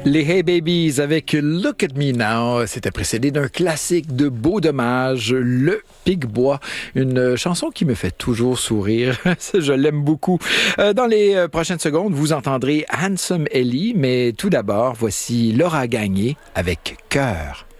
Les Hey Babies avec Look at Me Now, c'était précédé d'un classique de Beau Dommage, Le Pic-Bois, une chanson qui me fait toujours sourire. Je l'aime beaucoup. Dans les prochaines secondes, vous entendrez Handsome Ellie, mais tout d'abord, voici Laura Gagné avec Cœur.